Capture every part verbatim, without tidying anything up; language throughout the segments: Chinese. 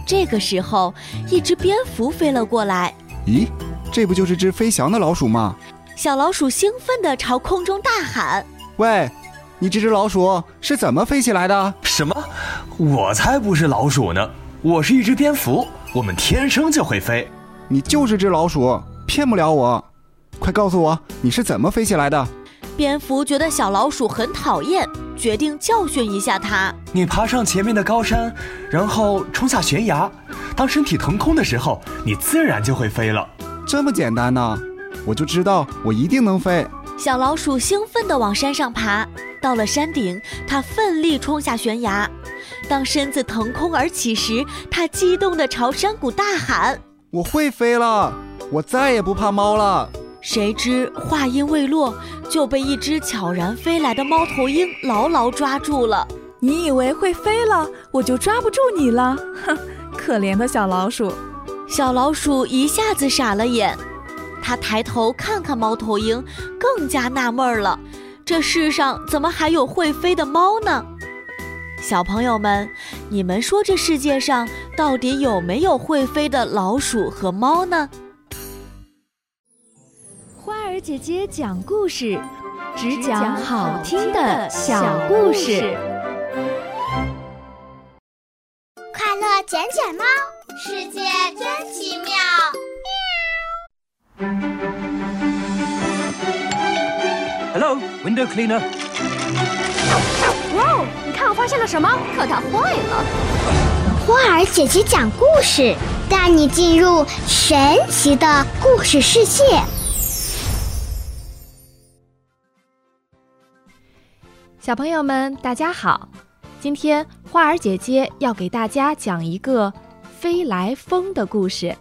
这个时候，一只蝙蝠飞了过来。 咦，这不就是只飞翔的老鼠吗？ 小老鼠兴奋地朝空中大喊： 喂，你这只老鼠是怎么飞起来的？ 什么？我才不是老鼠呢，我是一只蝙蝠，我们天生就会飞。 你就是只老鼠，骗不了我。快告诉我，你是怎么飞起来的？ 蝙蝠觉得小老鼠很讨厌，决定教训一下它。 你爬上前面的高山，然后冲下悬崖，当身体腾空的时候，你自然就会飞了。 这么简单呢？我就知道我一定能飞。 小老鼠兴奋地往山上爬，到了山顶，它奋力冲下悬崖。当身子腾空而起时，它激动地朝山谷大喊： 我会飞了，我再也不怕猫了。 谁知话音未落，就被一只悄然飞来的猫头鹰牢牢抓住了。 你以为会飞了，我就抓不住你了？哼，可怜的小老鼠。 小老鼠一下子傻了眼，它抬头看看猫头鹰，更加纳闷了，这世上怎么还有会飞的猫呢？小朋友们，你们说这世界上到底有没有会飞的老鼠和猫呢？ 花儿姐姐讲故事，只讲好听的小故事。 快乐捡捡猫，世界真奇妙。 Hello, window cleaner. 哇哦，你看我发现了什么？可它坏了。 花儿姐姐讲故事，带你进入神奇的故事世界。 小朋友们，大家好！今天花儿姐姐要给大家讲一个飞来峰的故事。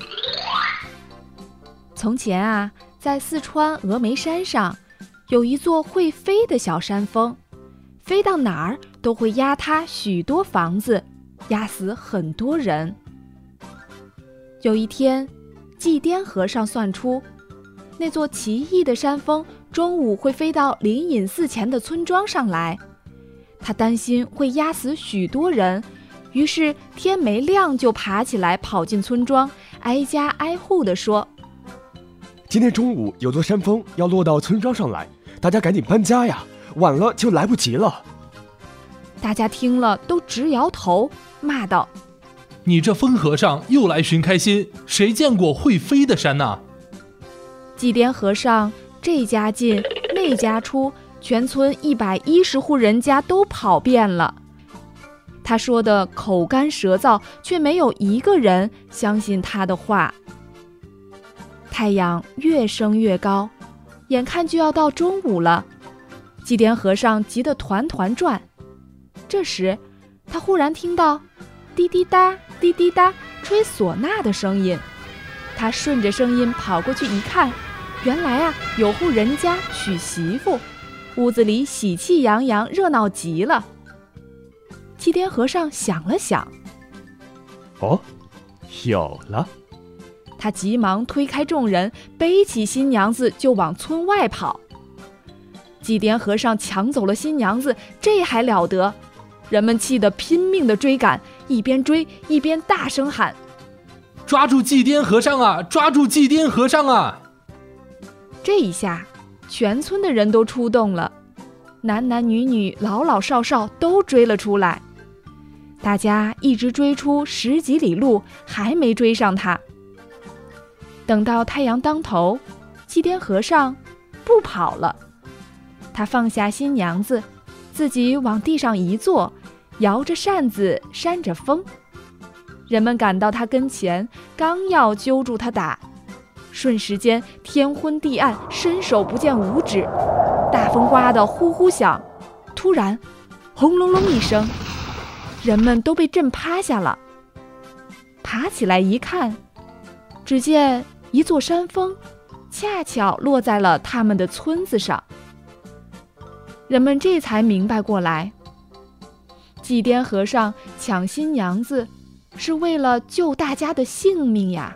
从前啊，在四川峨眉山上，有一座会飞的小山峰，飞到哪儿都会压塌许多房子，压死很多人。有一天，祭颠和尚算出，那座奇异的山峰中午会飞到灵隐寺前的村庄上来，他担心会压死许多人，于是天没亮就爬起来跑进村庄，挨家挨户地说： 今天中午有座山峰要落到村庄上来，大家赶紧搬家呀，晚了就来不及了。 大家听了都直摇头，骂道： 你这疯和尚又来寻开心，谁见过会飞的山呢？ 祭颠和尚这家进那家出，全村一百一十户人家都跑遍了。他说的口干舌燥，却没有一个人相信他的话。太阳越升越高，眼看就要到中午了，祭颠和尚急得团团转。这时他忽然听到滴滴答滴滴答吹唢呐的声音，他顺着声音跑过去一看，原来啊，有户人家娶媳妇，屋子里喜气洋洋，热闹极了。祭颠和尚想了想， 哦，有了。 他急忙推开众人，背起新娘子就往村外跑。祭颠和尚抢走了新娘子，这还了得？人们气得拼命地追赶，一边追一边大声喊： 抓住祭颠和尚啊，抓住祭颠和尚啊！ 这一下全村的人都出动了，男男女女老老少少都追了出来。大家一直追出十几里路，还没追上他。等到太阳当头，祭颠和尚不跑了，他放下新娘子，自己往地上一坐，摇着扇子扇着风。人们赶到他跟前，刚要揪住他打，瞬时间天昏地暗，伸手不见五指，大风刮得呼呼响。突然轰隆隆一声，人们都被震趴下了。爬起来一看，只见一座山峰恰巧落在了他们的村子上。人们这才明白过来，祭颠和尚抢新娘子是为了救大家的性命呀。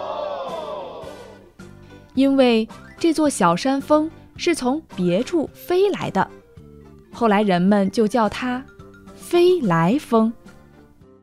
因为这座小山峰是从别处飞来的，后来人们就叫它飞来峰。